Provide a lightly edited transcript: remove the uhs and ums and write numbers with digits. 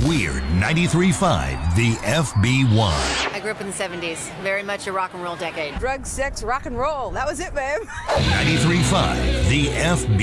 Weird 93.5, the FB1. I grew up in the 70s. Very much a rock and roll decade. Drugs, sex, rock and roll. That was it, babe. 93.5, the FB.